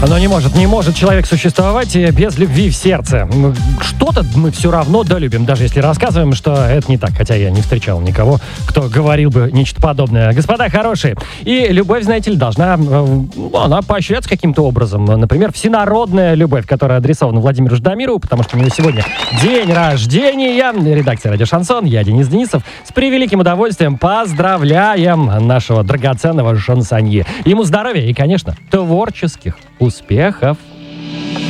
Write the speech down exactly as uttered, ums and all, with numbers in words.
Но не может, не может человек существовать без любви в сердце. Что-то мы все равно долюбим, даже если рассказываем, что это не так. Хотя я не встречал никого, кто говорил бы нечто подобное. Господа хорошие, и любовь, знаете ли, должна, она поощряться каким-то образом. Например, всенародная любовь, которая адресована Владимиру Ждамирову, потому что у него сегодня день рождения. Редакция «Радио Шансон», я Денис Денисов. С превеликим удовольствием поздравляем нашего драгоценного шансонье. Ему здоровья и, конечно, творческих успехов.